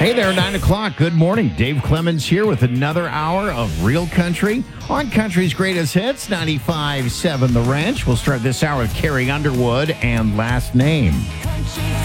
Hey there, 9 o'clock. Good morning. Dave Clemens here with another hour of Real Country on Country's Greatest Hits, 95.7 The Ranch. We'll start this hour with Carrie Underwood and Last Name.